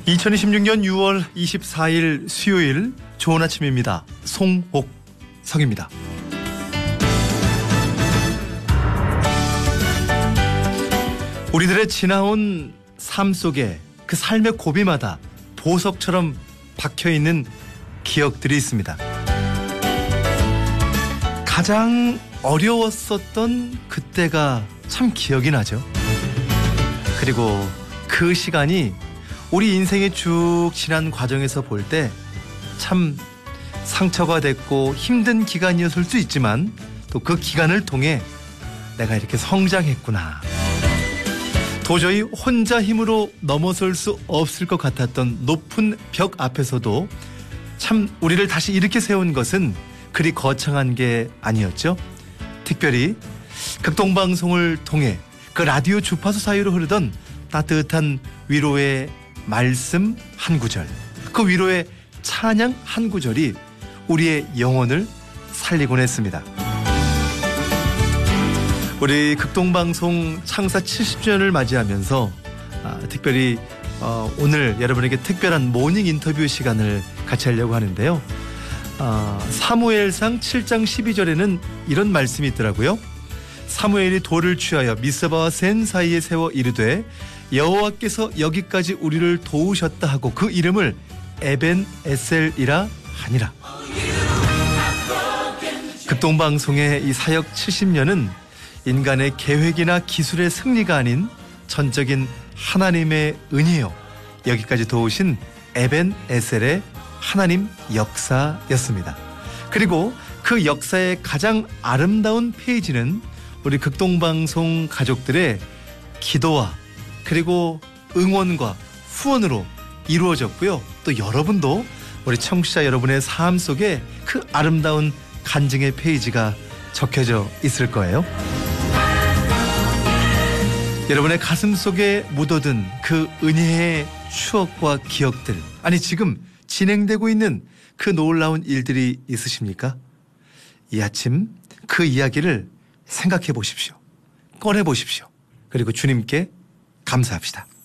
2026년 6월 24일 수요일 좋은 아침입니다. 송옥성입니다. 우리들의 지나온 삶 속에 그 삶의 고비마다 보석처럼 박혀있는 기억들이 있습니다. 가장 어려웠었던 그때가 참 기억이 나죠. 그리고 그 시간이 우리 인생의 쭉 지난 과정에서 볼 때 참 상처가 됐고 힘든 기간이었을 수 있지만 또 그 기간을 통해 내가 이렇게 성장했구나. 도저히 혼자 힘으로 넘어설 수 없을 것 같았던 높은 벽 앞에서도 참 우리를 다시 일으켜 세운 것은 그리 거창한 게 아니었죠. 특별히 극동방송을 통해 그 라디오 주파수 사이로 흐르던 따뜻한 위로의 말씀 한 구절, 그 위로의 찬양 한 구절이 우리의 영혼을 살리곤 했습니다. 우리 극동방송 창사 70주년을 맞이하면서 특별히 오늘 여러분에게 특별한 모닝 인터뷰 시간을 같이 하려고 하는데요. 사무엘상 7장 12절에는 이런 말씀이 있더라고요. 사무엘이 돌을 취하여 미스바와 센 사이에 세워 이르되 여호와께서 여기까지 우리를 도우셨다 하고 그 이름을 에벤에셀이라 하니라. 극동방송의 이 사역 70년은 인간의 계획이나 기술의 승리가 아닌 전적인 하나님의 은혜요, 여기까지 도우신 에벤에셀의 하나님 역사였습니다. 그리고 그 역사의 가장 아름다운 페이지는 우리 극동방송 가족들의 기도와 그리고 응원과 후원으로 이루어졌고요. 또 여러분도 우리 청취자 여러분의 삶 속에 그 아름다운 간증의 페이지가 적혀져 있을 거예요. 여러분의 가슴 속에 묻어둔 그 은혜의 추억과 기억들, 아니 지금 진행되고 있는 그 놀라운 일들이 있으십니까? 이 아침 그 이야기를 생각해 보십시오. 꺼내 보십시오. 그리고 주님께 감사합시다.